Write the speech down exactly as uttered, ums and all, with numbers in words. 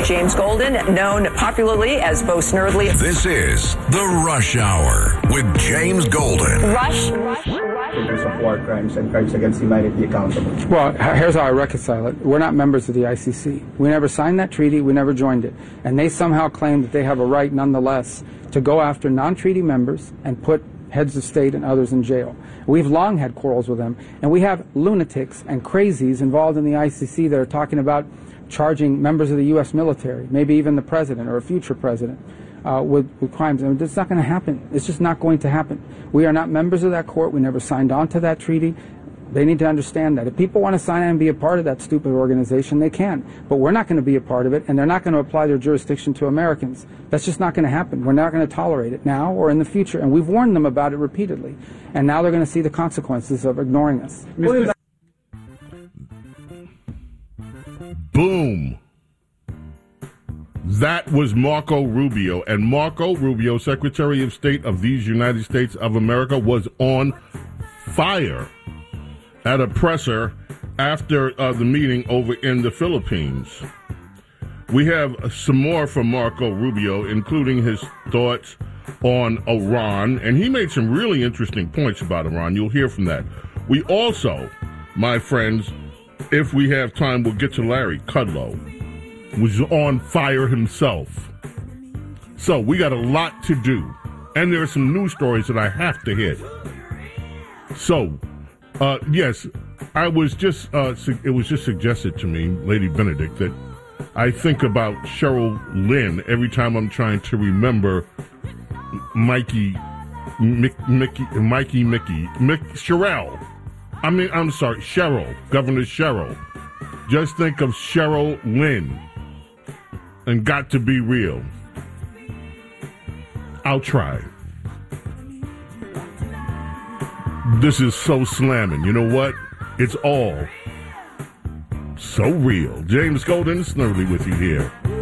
James Golden, known popularly as Bo Snerdley. This is The Rush Hour with James Golden. Rush, Rush, Rush. Of war crimes and crimes against humanity accountable. Well, here's how I reconcile it. We're not members of the I C C. We never signed that treaty. We never joined it. And they somehow claim that they have a right, nonetheless, to go after non-treaty members and put heads of state and others in jail. We've long had quarrels with them, and we have lunatics and crazies involved in the I C C that are talking about charging members of the U S military, maybe even the president or a future president, uh, with, with crimes. I mean, it's not going to happen. It's just not going to happen. We are not members of that court. We never signed on to that treaty. They need to understand that. If people want to sign on and be a part of that stupid organization, they can. But we're not going to be a part of it, and they're not going to apply their jurisdiction to Americans. That's just not going to happen. We're not going to tolerate it now or in the future. And we've warned them about it repeatedly. And now they're going to see the consequences of ignoring us. Boom. That was Marco Rubio. And Marco Rubio, Secretary of State of these United States of America, was on fire at a presser after uh, the meeting over in the Philippines. We have some more from Marco Rubio, including his thoughts on Iran, and he made some really interesting points about Iran. You'll hear from that. We also, my friends, if we have time, we'll get to Larry Kudlow, was on fire himself. So we got a lot to do, and there are some news stories that I have to hit. So, Uh, yes, I was just, uh, su- it was just suggested to me, Lady Benedict, that I think about Cheryl Lynn every time I'm trying to remember Mikey, Mick, Mickey, Mikey, Mickey, Mick, Sherelle. I mean, I'm sorry, Cheryl, Governor Cheryl. Just think of Cheryl Lynn and Got to Be Real. I'll try. This is so slamming. You know what? It's all so real. James Golden, Snerdley with you here.